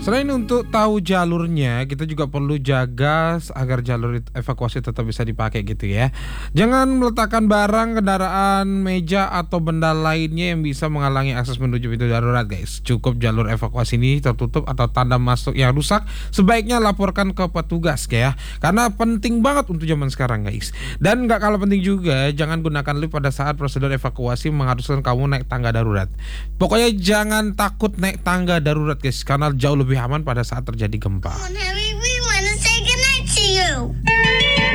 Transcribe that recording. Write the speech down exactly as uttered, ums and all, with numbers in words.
Selain untuk tahu jalurnya, kita juga perlu jaga agar jalur evakuasi tetap bisa dipakai gitu ya. Jangan meletakkan barang, kendaraan, meja atau benda lainnya yang bisa menghalangi akses menuju pintu darurat, guys. Cukup jalur evakuasi ini tertutup atau tanda masuk yang rusak, sebaiknya laporkan ke petugas ya. Karena penting banget untuk zaman sekarang, guys. Dan nggak kalah penting juga, jangan gunakan lift pada saat prosedur evakuasi mengharuskan kamu naik tangga darurat. Pokoknya jangan takut naik tangga darurat, guys, karena jauh lebih aman pada saat terjadi gempa. Come on, Harry, we want to say goodnight to you.